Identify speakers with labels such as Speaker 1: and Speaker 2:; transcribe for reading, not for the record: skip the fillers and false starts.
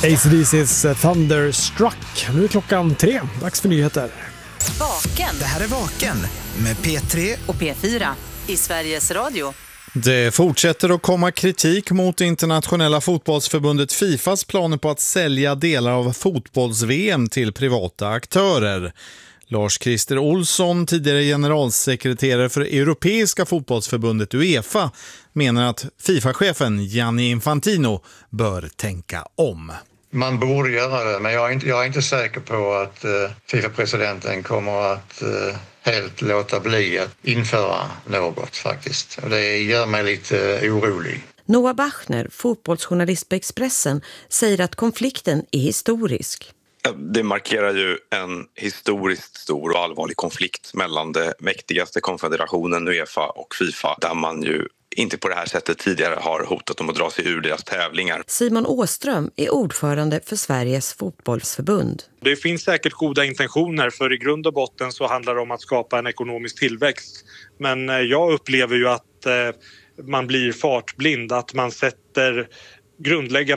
Speaker 1: AC/DC's Thunderstruck. Nu är klockan 3. Dags för nyheter.
Speaker 2: Vaken.
Speaker 3: Det här är Vaken med P3
Speaker 2: och P4 i Sveriges Radio.
Speaker 4: Det fortsätter att komma kritik mot internationella fotbollsförbundet FIFAs planer på att sälja delar av fotbolls-VM till privata aktörer. Lars-Christer Olsson, tidigare generalsekreterare för Europeiska fotbollsförbundet UEFA, menar att FIFA-chefen Gianni Infantino bör tänka om.
Speaker 5: Man borde göra det, men jag är inte säker på att FIFA-presidenten kommer att helt låta bli att införa något faktiskt. Och det gör mig lite orolig.
Speaker 6: Noah Bachner, fotbollsjournalist på Expressen, säger att konflikten är historisk.
Speaker 7: Det markerar ju en historiskt stor och allvarlig konflikt mellan det mäktigaste konfederationen UEFA och FIFA, där man ju inte på det här sättet tidigare har hotat om att dra sig ur deras tävlingar.
Speaker 6: Simon Åström är ordförande för Sveriges fotbollsförbund.
Speaker 8: Det finns säkert goda intentioner, för i grund och botten så handlar det om att skapa en ekonomisk tillväxt. Men jag upplever ju att man blir fartblind, att man sätter grundläggande